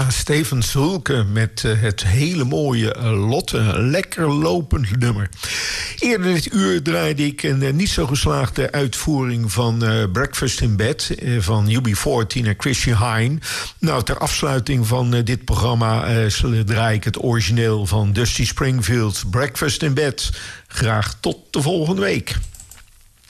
Ja, Steven Zulke met het hele mooie Lotte. Een lekker lopend nummer. Eerder dit uur draaide ik een niet zo geslaagde uitvoering van Breakfast in Bed van UB40 en Chrissy Hine. Nou, ter afsluiting van dit programma draai ik het origineel van Dusty Springfield's Breakfast in Bed. Graag tot de volgende week.